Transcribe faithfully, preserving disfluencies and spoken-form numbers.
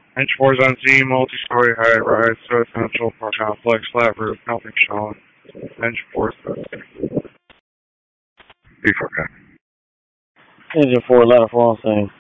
Engine four is on scene, multi-story high-rise, residential complex, flat roof, nothing shown. Engine four is B four K. Engine four, ladder four on scene.